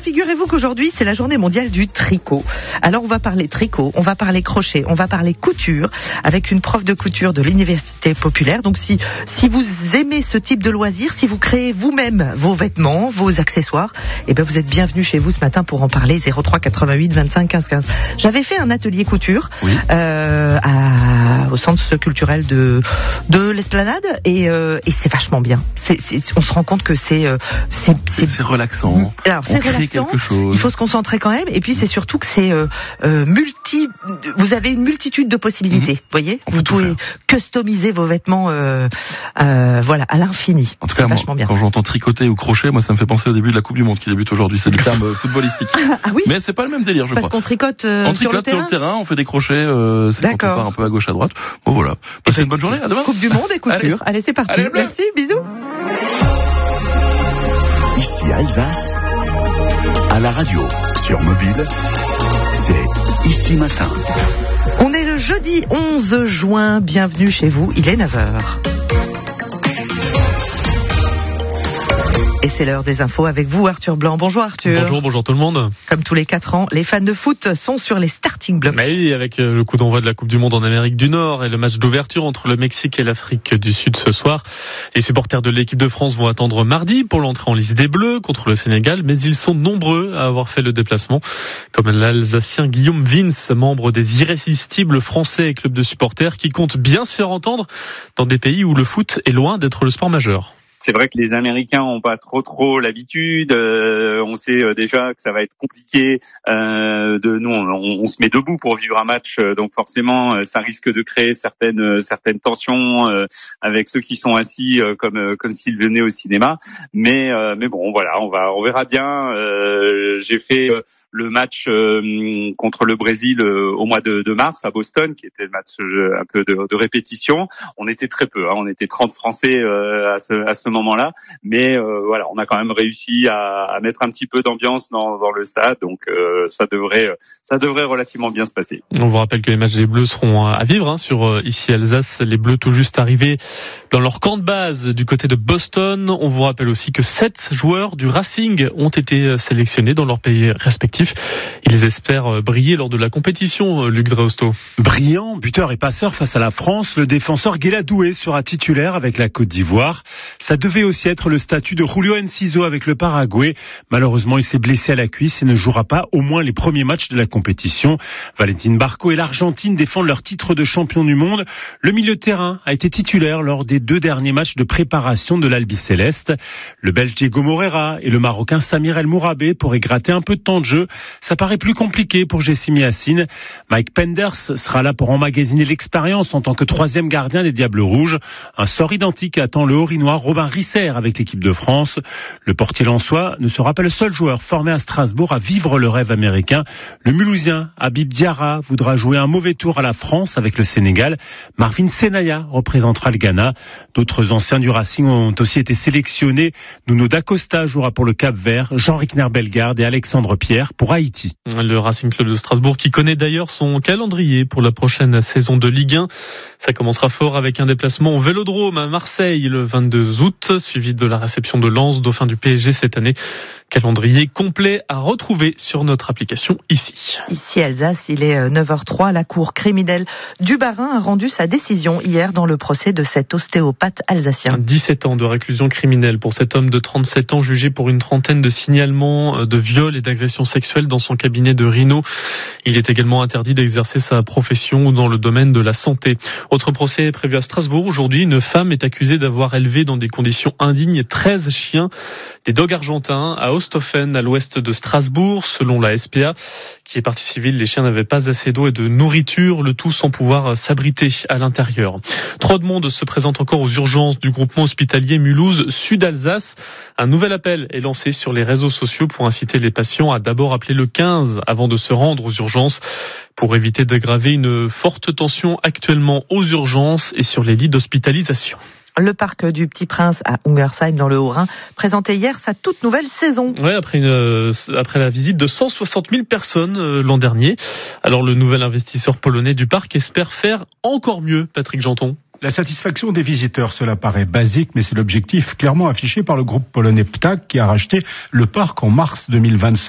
figurez-vous qu'aujourd'hui, c'est la journée mondiale du tricot. Alors, on va parler tricot, on va parler crochet, on va parler couture, avec une prof de couture de l'Université populaire. Donc, si vous aimez ce type de loisir, si vous créez vous-même vos vêtements, vos accessoires, eh ben, vous êtes bienvenus chez vous ce matin pour en parler. 03 88 25 15 15. J'avais fait un atelier couture, au centre culturel de l'Esplanade, et c'est vachement bien. On se rend compte que c'est relaxant. Alors, c'est relaxant. Quelque chose. Il faut se concentrer quand même, et puis c'est surtout que c'est vous avez une multitude de possibilités. Vous voyez, vous pouvez customiser vos vêtements, à l'infini. En tout cas, vachement bien. Quand j'entends tricoter ou crochet, moi, ça me fait penser au début de la Coupe du Monde qui débute aujourd'hui. C'est du terme footballistique. Ah oui. Mais c'est pas le même délire, je crois. Parce qu'on tricote, sur le terrain, on fait des crochets, c'est quand on part un peu à gauche, à droite. Bon, voilà. Passez une bonne journée, à demain. Coupe du Monde et couture. Allez, c'est parti. Merci, bisous. Ici Alsace, à la radio, sur mobile, c'est Ici Matin. On est le jeudi 11 juin, bienvenue chez vous, il est 9h. Et c'est l'heure des infos avec vous, Arthur Blanc. Bonjour Arthur. Bonjour tout le monde. Comme tous les 4 ans, les fans de foot sont sur les starting blocks. Mais oui, avec le coup d'envoi de la Coupe du Monde en Amérique du Nord et le match d'ouverture entre le Mexique et l'Afrique du Sud ce soir. Les supporters de l'équipe de France vont attendre mardi pour l'entrée en lice des Bleus contre le Sénégal, mais ils sont nombreux à avoir fait le déplacement, comme l'Alsacien Guillaume Vince, membre des Irrésistibles français et club de supporters, qui compte bien se faire entendre dans des pays où le foot est loin d'être le sport majeur. C'est vrai que les Américains ont pas trop l'habitude. On sait déjà que ça va être compliqué. Nous, on se met debout pour vivre un match, donc forcément, ça risque de créer certaines tensions avec ceux qui sont assis, comme s'ils venaient au cinéma. Mais bon, voilà, on verra bien. J'ai fait le match contre le Brésil au mois de mars à Boston, qui était le match un peu de répétition. On était très peu, on était 30 Français à ce moment-là, mais voilà, on a quand même réussi à mettre un petit peu d'ambiance dans le stade, donc ça devrait relativement bien se passer. On vous rappelle que les matchs des Bleus seront à vivre sur Ici Alsace, les Bleus tout juste arrivés dans leur camp de base du côté de Boston. On vous rappelle aussi que 7 joueurs du Racing ont été sélectionnés dans leur pays respectif. Ils espèrent briller lors de la compétition, Luc Dreosto. Brillant, buteur et passeur face à la France, le défenseur Guéla Doué sera titulaire avec la Côte d'Ivoire. Ça devait aussi être le statut de Julio Enciso avec le Paraguay. Malheureusement, il s'est blessé à la cuisse et ne jouera pas au moins les premiers matchs de la compétition. Valentin Barco et l'Argentine défendent leur titre de champion du monde. Le milieu de terrain a été titulaire lors des 2 derniers matchs de préparation de l'Albiceleste. Le Belge Diego Moreira et le Marocain Samir El Mourabé pourraient gratter un peu de temps de jeu. Ça paraît plus compliqué pour Jessimi Yassine. Mike Penders sera là pour emmagasiner l'expérience en tant que 3e gardien des Diables Rouges. Un sort identique attend le Haut-Rhinois Robin Risser avec l'équipe de France. Le portier lensois ne sera pas le seul joueur formé à Strasbourg à vivre le rêve américain. Le Mulhousien Habib Diarra voudra jouer un mauvais tour à la France avec le Sénégal. Marvin Senaya représentera le Ghana. D'autres anciens du Racing ont aussi été sélectionnés. Nuno Dacosta jouera pour le Cap-Vert, Jean Rickner Bellegarde et Alexandre Pierre pour Haïti. Le Racing Club de Strasbourg qui connaît d'ailleurs son calendrier pour la prochaine saison de Ligue 1. Ça commencera fort avec un déplacement au Vélodrome à Marseille le 22 août, suivi de la réception de Lens, dauphin du PSG cette année. Calendrier complet à retrouver sur notre application ici. Ici Alsace, il est 9h03. La cour criminelle du Bas-Rhin a rendu sa décision hier dans le procès de cet ostéopathe alsacien. 17 ans de réclusion criminelle pour cet homme de 37 ans jugé pour une trentaine de signalements de viol et d'agressions sexuelles dans son cabinet de Rhino. Il est également interdit d'exercer sa profession dans le domaine de la santé. Autre procès prévu à Strasbourg. Aujourd'hui, une femme est accusée d'avoir élevé dans des conditions indignes 13 chiens, des dogs argentins à Osthofen, à l'ouest de Strasbourg. Selon la SPA, qui est partie civile, les chiens n'avaient pas assez d'eau et de nourriture, le tout sans pouvoir s'abriter à l'intérieur. Trop de monde se présente encore aux urgences du groupement hospitalier Mulhouse Sud-Alsace. Un nouvel appel est lancé sur les réseaux sociaux pour inciter les patients à d'abord appeler le 15 avant de se rendre aux urgences, pour éviter d'aggraver une forte tension actuellement aux urgences et sur les lits d'hospitalisation. Le parc du Petit Prince à Ungersheim dans le Haut-Rhin présentait hier sa toute nouvelle saison. Ouais, après la visite de 160 000 personnes l'an dernier. Alors le nouvel investisseur polonais du parc espère faire encore mieux, Patrick Janton. La satisfaction des visiteurs, cela paraît basique, mais c'est l'objectif clairement affiché par le groupe polonais PTAG qui a racheté le parc en mars 2025.